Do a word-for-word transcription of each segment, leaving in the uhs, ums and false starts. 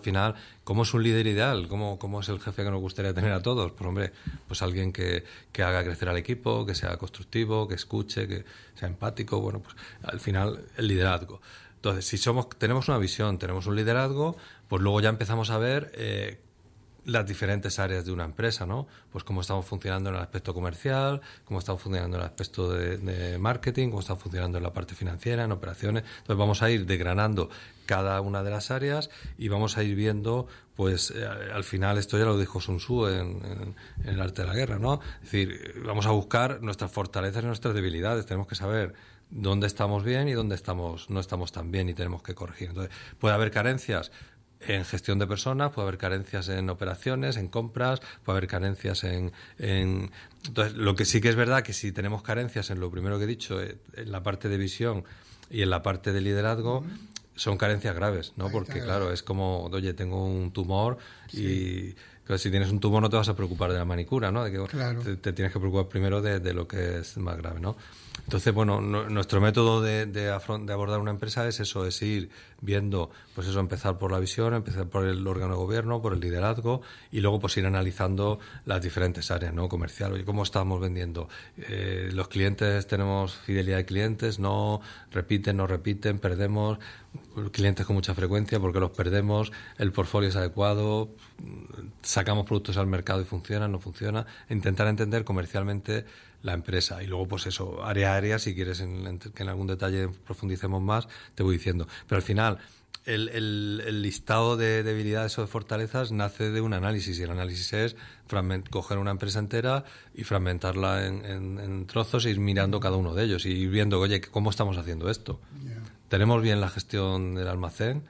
final, ¿cómo es un líder ideal? ¿Cómo, cómo es el jefe que nos gustaría tener a todos? Pues hombre, pues alguien que, que haga crecer al equipo, que sea constructivo, que escuche, que sea empático. Bueno, pues al final el liderazgo. Entonces, si somos tenemos una visión, tenemos un liderazgo, pues luego ya empezamos a ver eh, las diferentes áreas de una empresa, ¿no? Pues cómo estamos funcionando en el aspecto comercial, cómo estamos funcionando en el aspecto de, de marketing, cómo estamos funcionando en la parte financiera, en operaciones. Entonces vamos a ir desgranando cada una de las áreas y vamos a ir viendo, pues eh, al final, esto ya lo dijo Sun Tzu en, en, en el arte de la guerra, ¿no? Es decir, vamos a buscar nuestras fortalezas y nuestras debilidades. Tenemos que saber dónde estamos bien y dónde estamos no estamos tan bien y tenemos que corregir. Entonces, puede haber carencias en gestión de personas, puede haber carencias en operaciones, en compras, puede haber carencias en, en... Entonces, lo que sí que es verdad que si tenemos carencias en lo primero que he dicho, en la parte de visión y en la parte de liderazgo, uh-huh. son carencias graves, ¿no? Ahí porque, claro, es como, oye, tengo un tumor sí. y... Pero si tienes un tumor no te vas a preocupar de la manicura, ¿no? De que claro. te, te tienes que preocupar primero de, de lo que es más grave, ¿no? Entonces, bueno, no, nuestro método de, de, afront, de abordar una empresa es eso, es ir viendo, pues eso, empezar por la visión, empezar por el órgano de gobierno, por el liderazgo y luego pues ir analizando las diferentes áreas, ¿no? Comercial, oye, ¿cómo estamos vendiendo? Eh, los clientes, tenemos fidelidad de clientes, no repiten, no repiten, perdemos clientes con mucha frecuencia, porque los perdemos, el portfolio es adecuado, sacamos productos al mercado y funcionan, no funciona, intentar entender comercialmente la empresa y luego pues eso, área a área, si quieres en, en, que en algún detalle profundicemos más, te voy diciendo, pero al final el, el, el listado de debilidades o de fortalezas nace de un análisis y el análisis es fragment, coger una empresa entera y fragmentarla en, en, en trozos e ir mirando cada uno de ellos y ir viendo, oye, ¿cómo estamos haciendo esto? Yeah. ¿Tenemos bien la gestión del almacén?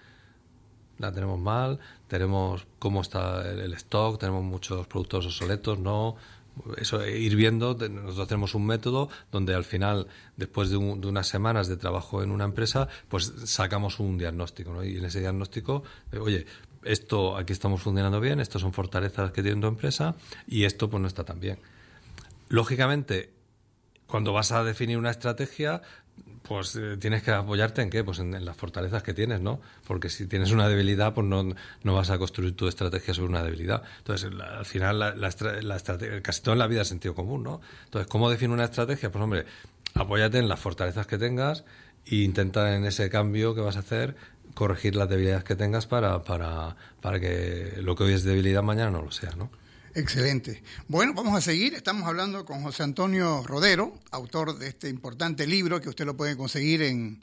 ¿La tenemos mal? ¿Tenemos cómo está el, el stock? ¿Tenemos muchos productos obsoletos? ¿No? Eso, ir viendo. Nosotros tenemos un método donde al final, después de, un, de unas semanas de trabajo en una empresa, pues sacamos un diagnóstico, ¿no? Y en ese diagnóstico, eh, oye, esto aquí estamos funcionando bien, estos son fortalezas que tiene tu empresa y esto pues no está tan bien. Lógicamente, cuando vas a definir una estrategia, pues eh, tienes que apoyarte en qué, pues en, en las fortalezas que tienes, ¿no? Porque si tienes una debilidad, pues no, no vas a construir tu estrategia sobre una debilidad. Entonces, la, al final, la, la, la estrategia, casi todo en la vida es sentido común, ¿no? Entonces, ¿cómo define una estrategia? Pues hombre, apóyate en las fortalezas que tengas e intenta en ese cambio que vas a hacer corregir las debilidades que tengas para, para, para que lo que hoy es debilidad mañana no lo sea, ¿no? Excelente. Bueno, vamos a seguir. Estamos hablando con José Antonio Rodero, autor de este importante libro que usted lo puede conseguir en,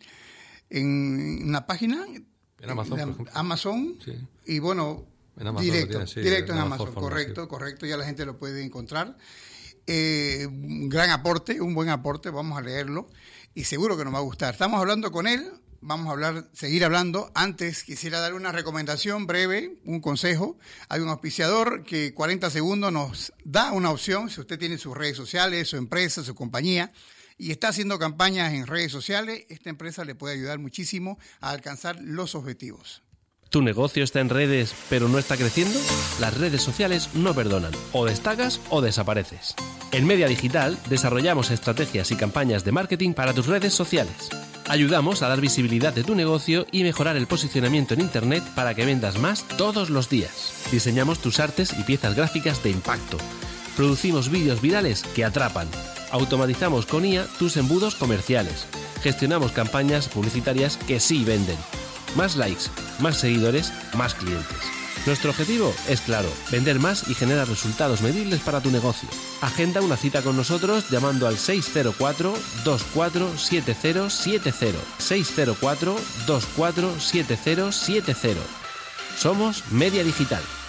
en una página. En Amazon, en por ejemplo. Amazon. Sí. Y bueno, en Amazon directo, tiene, sí, directo en Amazon. Correcto, correcto. Ya la gente lo puede encontrar. Eh, un gran aporte, un buen aporte. Vamos a leerlo y seguro que nos va a gustar. Estamos hablando con él. Vamos a hablar, seguir hablando. Antes quisiera dar una recomendación breve, un consejo. Hay un auspiciador que cuarenta segundos nos da una opción. Si usted tiene sus redes sociales, su empresa, su compañía y está haciendo campañas en redes sociales, esta empresa le puede ayudar muchísimo a alcanzar los objetivos. ¿Tu negocio está en redes pero no está creciendo? Las redes sociales no perdonan. O destacas o desapareces. En Media Digital desarrollamos estrategias y campañas de marketing para tus redes sociales. Ayudamos a dar visibilidad de tu negocio y mejorar el posicionamiento en Internet para que vendas más todos los días. Diseñamos tus artes y piezas gráficas de impacto. Producimos vídeos virales que atrapan. Automatizamos con I A tus embudos comerciales. Gestionamos campañas publicitarias que sí venden. Más likes, más seguidores, más clientes. Nuestro objetivo es claro, vender más y generar resultados medibles para tu negocio. Agenda una cita con nosotros llamando al seis cero cuatro, dos cuatro siete cero siete cero. seis cero cuatro, dos cuatro siete cero siete cero. Somos Media Digital.